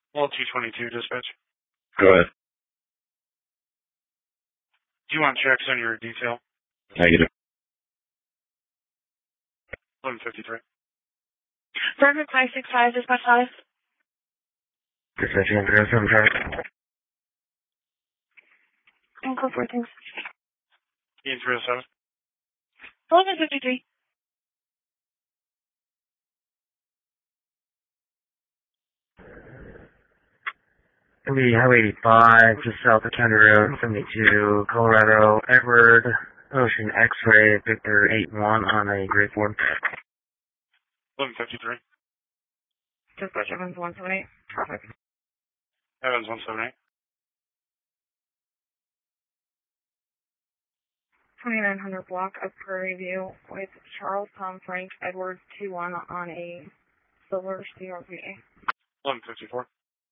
Well, 222 dispatch. Go ahead. Do you want checks on your detail? Negative. 1153. Perfect 565 dispatch 5. Dispatch 137 traffic. Uncle 4 things. Ian 307. 1153. Lee Highway 85, just south of County Road 72, Colorado, Edward, Ocean X-Ray, Victor 81 on a Great Ford. 1153. Dispatch Evans 178. Traffic. Evans 178. 2900 block of Prairie View with Charles Tom Frank Edwards 21 on a silver CRV. 1154.